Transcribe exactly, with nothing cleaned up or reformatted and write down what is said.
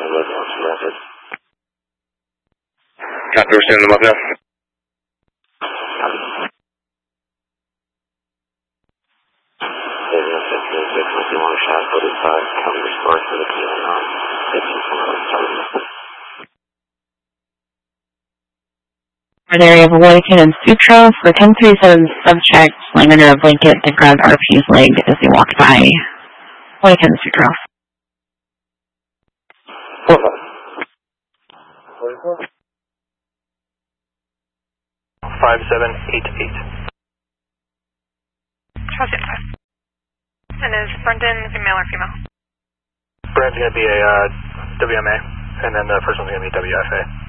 Copy, we're sending them up now. An area of Boykin and Sutro for ten thirty-seven subject laying under a blanket that grabbed R P's leg as he walked by. Boykin and Sutro. Five seven eight eight. Transit five. And is Brendan male or female? Brendan's going to be a uh, W M A, and then the first one's going to be W F A.